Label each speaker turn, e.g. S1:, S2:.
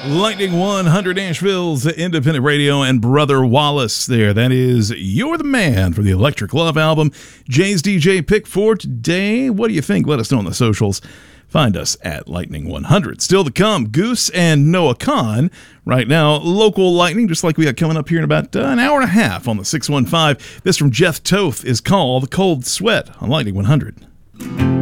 S1: Lightning 100 Nashville's independent radio and Brother Wallace there. That is You're the Man for the Electric Love album. Jay's DJ pick for today. What do you think? Let us know on the socials. Find us at Lightning 100. Still to come, Goose and Noah Kahan. Right now, local lightning, just like we got coming up here in about an hour and a half on the 615. This from Jeff Toth is called Cold Sweat on Lightning 100.